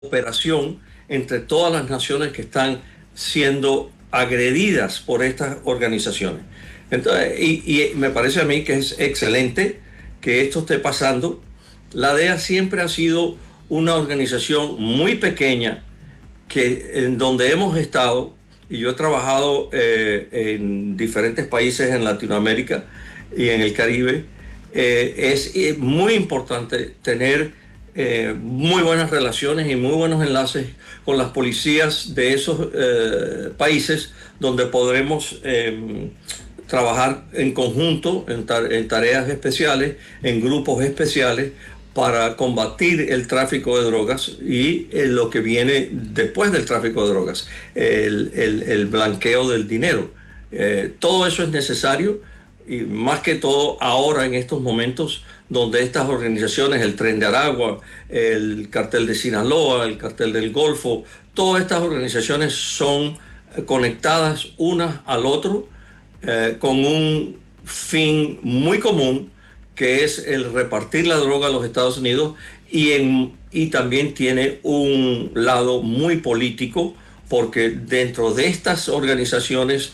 cooperación entre todas las naciones que están siendo agredidas por estas organizaciones. Entonces, y me parece a mí que es excelente que esto esté pasando. La DEA siempre ha sido una organización muy pequeña en donde hemos estado, y yo he trabajado en diferentes países en Latinoamérica y en el Caribe. Es muy importante tener muy buenas relaciones y muy buenos enlaces con las policías de esos países donde podremos trabajar en conjunto, en tareas especiales, en grupos especiales, para combatir el tráfico de drogas y lo que viene después del tráfico de drogas, el blanqueo del dinero. Todo eso es necesario, y más que todo ahora en estos momentos donde estas organizaciones, el Tren de Aragua, el Cartel de Sinaloa, el Cartel del Golfo, todas estas organizaciones son conectadas unas al otro con un fin muy común, que es el repartir la droga a los Estados Unidos, y también tiene un lado muy político, porque dentro de estas organizaciones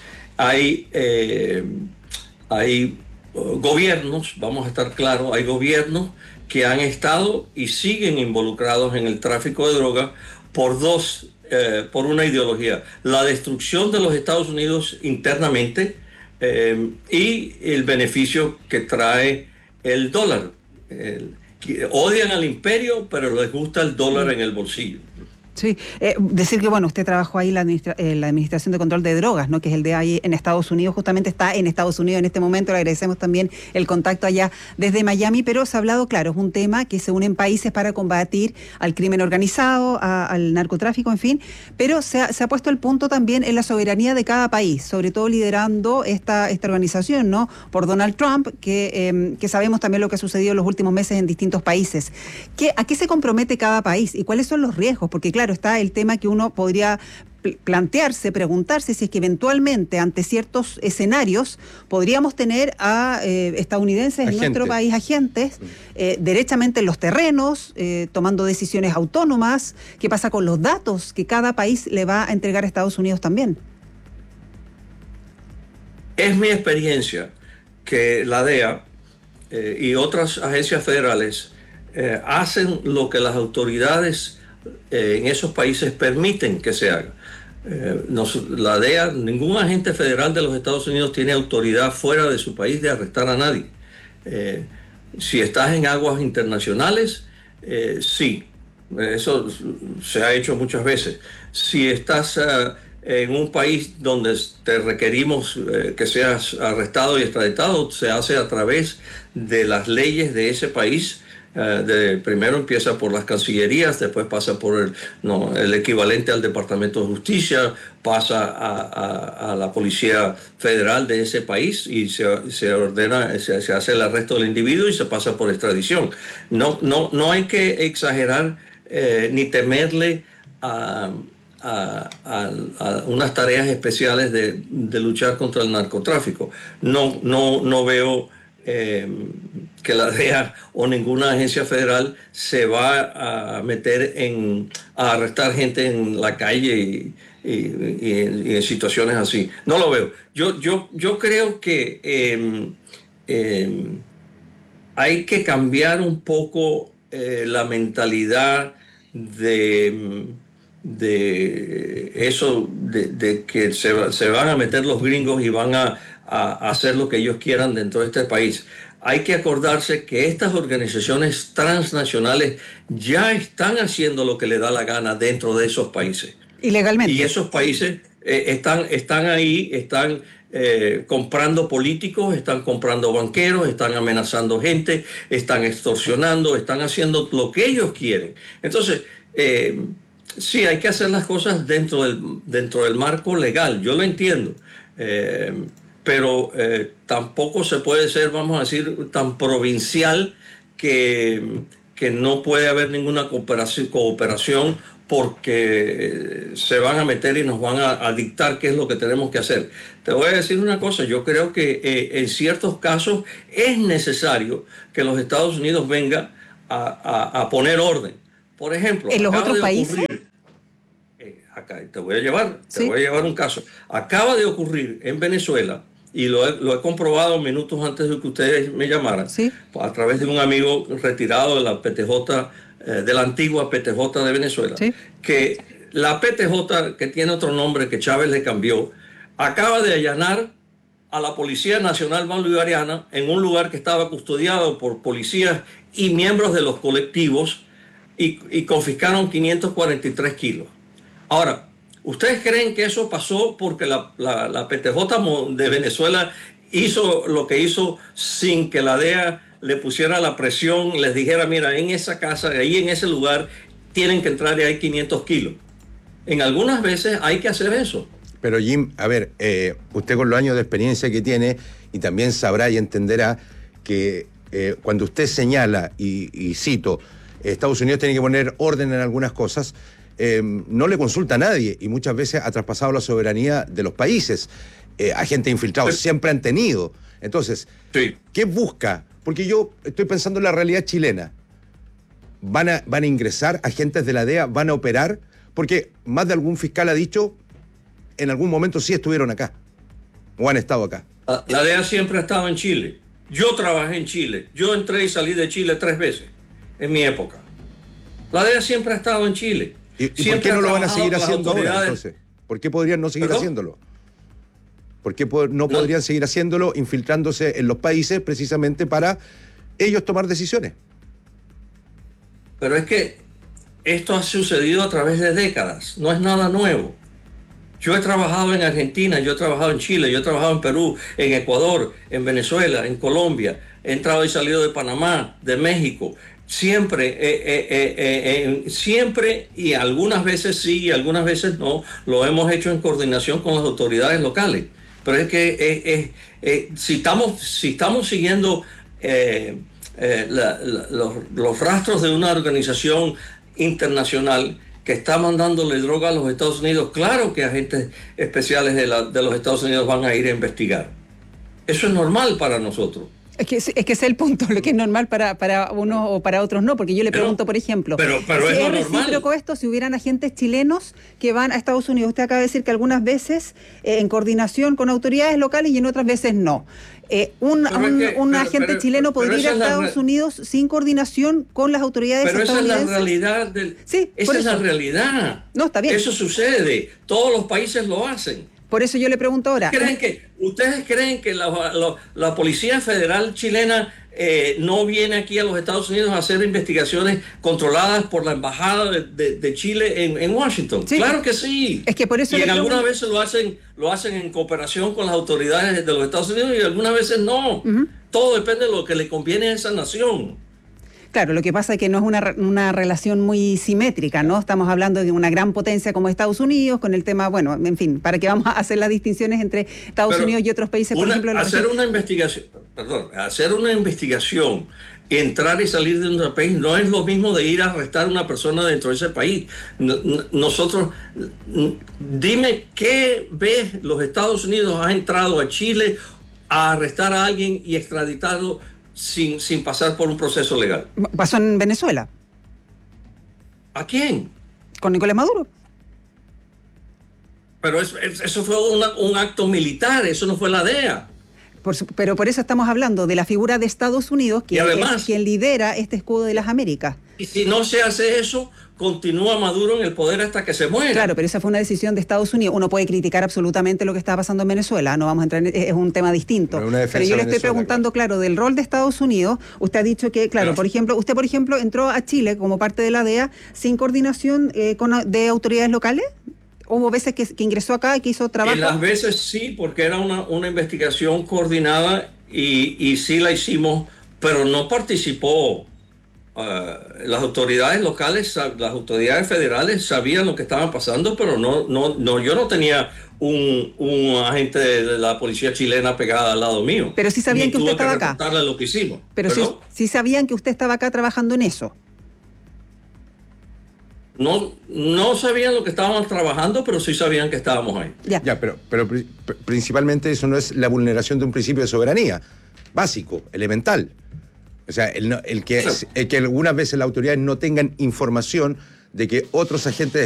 hay gobiernos, vamos a estar claros, hay gobiernos que han estado y siguen involucrados en el tráfico de droga por una ideología: la destrucción de los Estados Unidos internamente, y el beneficio que trae el dólar. Odian al imperio, pero les gusta el dólar en el bolsillo. Sí, decir que, bueno, usted trabajó ahí en la Administración de Control de Drogas, ¿no? Que es el de ahí en Estados Unidos, justamente está en Estados Unidos en este momento. Le agradecemos también el contacto allá desde Miami, pero se ha hablado, claro, es un tema que se unen países para combatir al crimen organizado, al narcotráfico, en fin, pero se ha puesto el punto también en la soberanía de cada país, sobre todo liderando esta organización, ¿no? Por Donald Trump, que sabemos también lo que ha sucedido en los últimos meses en distintos países. ¿A qué se compromete cada país y cuáles son los riesgos? Porque, claro, está el tema que uno podría plantearse, preguntarse si es que eventualmente ante ciertos escenarios podríamos tener a estadounidenses en nuestro país, agentes, derechamente en los terrenos, tomando decisiones autónomas. ¿Qué pasa con los datos que cada país le va a entregar a Estados Unidos también? Es mi experiencia que la DEA y otras agencias federales hacen lo que las autoridades en esos países permiten que se haga. La DEA, ningún agente federal de los Estados Unidos tiene autoridad fuera de su país de arrestar a nadie. Si estás en aguas internacionales, sí, eso se ha hecho muchas veces. Si estás en un país donde te requerimos que seas arrestado y extraditado, se hace a través de las leyes de ese país. Primero empieza por las cancillerías, después pasa por el equivalente al Departamento de Justicia, pasa a la Policía Federal de ese país y se hace el arresto del individuo y se pasa por extradición. No hay que exagerar ni temerle a unas tareas especiales de luchar contra el narcotráfico. No veo que la DEA o ninguna agencia federal se va a meter a arrestar gente en la calle y en situaciones así. No lo veo. Yo creo que hay que cambiar un poco la mentalidad de eso, de que se van a meter los gringos y van a hacer lo que ellos quieran dentro de este país. Hay que acordarse que estas organizaciones transnacionales ya están haciendo lo que les da la gana dentro de esos países. Ilegalmente. Y esos países están ahí, están comprando políticos, están comprando banqueros, están amenazando gente, están extorsionando, están haciendo lo que ellos quieren. Entonces, sí, hay que hacer las cosas dentro del marco legal, yo lo entiendo. Pero tampoco se puede ser, vamos a decir, tan provincial que no puede haber ninguna cooperación porque se van a meter y nos van a dictar qué es lo que tenemos que hacer. Te voy a decir una cosa: yo creo que en ciertos casos es necesario que los Estados Unidos vengan a poner orden, Por ejemplo, ¿en los otros países? Acá, te voy a llevar ¿Sí? un caso. Acaba de ocurrir en Venezuela, y lo he comprobado minutos antes de que ustedes me llamaran, ¿Sí? a través de un amigo retirado de la PTJ, de la antigua PTJ de Venezuela, ¿Sí? que la PTJ, que tiene otro nombre que Chávez le cambió, acaba de allanar a la Policía Nacional Bolivariana en un lugar que estaba custodiado por policías y miembros de los colectivos, y confiscaron 543 kilos. Ahora, ¿ustedes creen que eso pasó porque la PTJ de Venezuela hizo lo que hizo sin que la DEA le pusiera la presión, les dijera, mira, en esa casa, ahí en ese lugar, tienen que entrar y hay 500 kilos? En algunas veces hay que hacer eso. Pero Jim, a ver, usted con los años de experiencia que tiene, y también sabrá y entenderá que cuando usted señala, y cito, Estados Unidos tiene que poner orden en algunas cosas, no le consulta a nadie, y muchas veces ha traspasado la soberanía de los países. Agentes infiltrados siempre han tenido. Entonces, sí. ¿Qué busca? Porque yo estoy pensando en la realidad chilena. ¿Van a ingresar agentes de la DEA? ¿Van a operar? Porque más de algún fiscal ha dicho, en algún momento sí estuvieron acá, o han estado acá. La DEA siempre ha estado en Chile. Yo trabajé en Chile. Yo entré y salí de Chile 3 veces en mi época. La DEA siempre ha estado en Chile. ¿Y por qué no lo van a seguir haciendo ahora, entonces? ¿Por qué podrían no seguir haciéndolo? ¿Por qué no podrían seguir haciéndolo, infiltrándose en los países precisamente para ellos tomar decisiones? Pero es que esto ha sucedido a través de décadas. No es nada nuevo. Yo he trabajado en Argentina, yo he trabajado en Chile, yo he trabajado en Perú, en Ecuador, en Venezuela, en Colombia. He entrado y salido de Panamá, de México. Siempre, siempre, y algunas veces sí y algunas veces no, lo hemos hecho en coordinación con las autoridades locales. Pero es que si estamos siguiendo los rastros de una organización internacional que está mandándole droga a los Estados Unidos, claro que agentes especiales de los Estados Unidos van a ir a investigar. Eso es normal para nosotros. Es que ese es el punto, lo que es normal para unos o para otros no, porque yo le pregunto, por ejemplo, pero si es es normal. recíproco esto, si hubieran agentes chilenos que van a Estados Unidos. Usted acaba de decir que algunas veces en coordinación con autoridades locales y en otras veces no. Un agente chileno podría ir a Estados Unidos sin coordinación con las autoridades estadounidenses. Pero esa es la realidad Sí, esa es la realidad. No, está bien. Eso sucede. Todos los países lo hacen. Por eso yo le pregunto ahora. ¿Ustedes creen que la Policía Federal chilena no viene aquí a los Estados Unidos a hacer investigaciones controladas por la Embajada de Chile en Washington? Sí. Claro que sí. Es que por eso y algunas veces lo hacen en cooperación con las autoridades de los Estados Unidos y algunas veces no. Uh-huh. Todo depende de lo que le conviene a esa nación. Claro, lo que pasa es que no es una relación muy simétrica, ¿no? Estamos hablando de una gran potencia como Estados Unidos, con el tema, bueno, en fin, ¿para qué vamos a hacer las distinciones entre Estados Unidos y otros países, por ejemplo? Hacer una investigación, entrar y salir de un país, no es lo mismo de ir a arrestar a una persona dentro de ese país. Nosotros, dime qué vez los Estados Unidos ha entrado a Chile a arrestar a alguien y extraditarlo sin pasar por un proceso legal. Pasó en Venezuela. ¿A quién? Con Nicolás Maduro. Pero eso fue un acto militar, eso no fue la DEA. Pero por eso estamos hablando de la figura de Estados Unidos, que además, es quien lidera este escudo de las Américas. Y si no se hace eso, continúa Maduro en el poder hasta que se muera. Claro, pero esa fue una decisión de Estados Unidos. Uno puede criticar absolutamente lo que está pasando en Venezuela, no vamos a entrar es un tema distinto. Pero yo le estoy preguntando, claro, del rol de Estados Unidos. Usted ha dicho que, claro, usted, por ejemplo, entró a Chile como parte de la DEA sin coordinación de autoridades locales. ¿Hubo veces que ingresó acá y que hizo trabajo? En las veces sí, porque era una investigación coordinada y sí la hicimos, pero no participó. Las autoridades locales, las autoridades federales sabían lo que estaba pasando, pero yo no tenía un agente de la policía chilena pegada al lado mío. Pero sí sabían que usted estaba acá. Lo que hicimos. Pero sí sabían que usted estaba acá trabajando en eso. No sabían lo que estábamos trabajando, pero sí sabían que estábamos ahí. Ya, pero principalmente eso no es la vulneración de un principio de soberanía básico, elemental. O sea, el que algunas veces las autoridades no tengan información de que otros agentes